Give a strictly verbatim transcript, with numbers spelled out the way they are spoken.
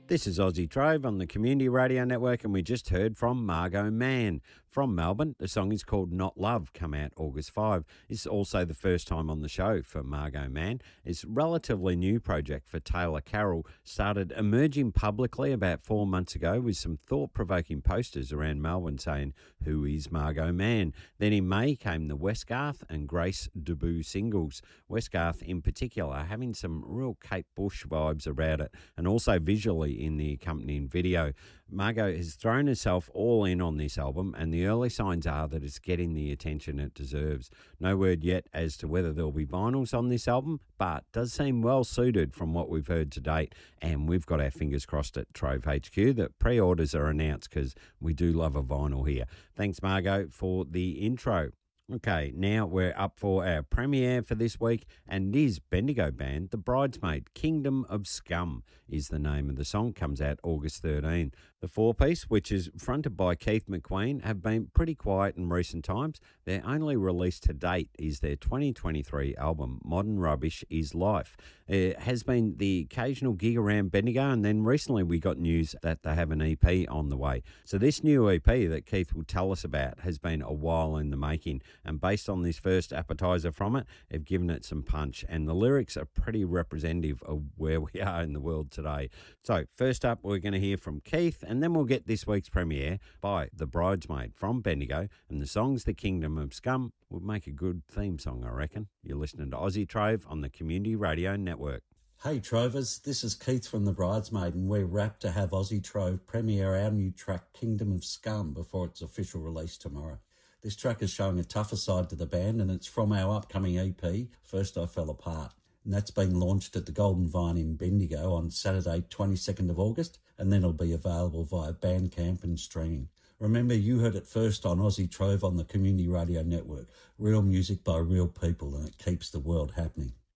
This is Aussie Trove on the Community Radio Network, and we just heard from Margot Mann from Melbourne. The song is called Not Love, come out August fifth. It's also the first time on the show for Margot Mann. It's a relatively new project for Taylor Carroll, started emerging publicly about four months ago with some thought-provoking posters around Melbourne saying, "Who is Margot Mann?" Then in May came the Westgarth and Grace debut singles. Westgarth in particular having some real Kate Bush vibes about it, and also visually in the accompanying video. Margot has thrown herself all in on this album, and the early signs are that it's getting the attention it deserves. No word yet as to whether there'll be vinyls on this album, but does seem well suited from what we've heard to date, and we've got our fingers crossed at Trove H Q that pre-orders are announced because we do love a vinyl here. Thanks, Margot, for the intro. Okay, now we're up for our premiere for this week, and it is Bendigo band The Bridesmaid. Kingdom of Scum is the name of the song, comes out August thirteenth. The four-piece, which is fronted by Keith McQueen, have been pretty quiet in recent times. Their only release to date is their twenty twenty-three album, Modern Rubbish is Life. It has been the occasional gig around Bendigo, and then recently we got news that they have an E P on the way. So this new E P that Keith will tell us about has been a while in the making, and based on this first appetizer from it, they've given it some punch, and the lyrics are pretty representative of where we are in the world today. So first up, we're going to hear from Keith, and then we'll get this week's premiere by The Bridesmaid from Bendigo, and the song's The Kingdom of Scum. Would make a good theme song, I reckon. You're listening to Aussie Trove on the Community Radio Network. Hey Trovers, this is Keith from The Bridesmaid, and we're rapt to have Aussie Trove premiere our new track Kingdom of Scum before its official release tomorrow. This track is showing a tougher side to the band, and it's from our upcoming E P, First I Fell Apart. And that's being launched at the Golden Vine in Bendigo on Saturday, twenty-second of August, and then it'll be available via Bandcamp and streaming. Remember, you heard it first on Aussie Trove on the Community Radio Network. Real music by real people, and it keeps the world happening.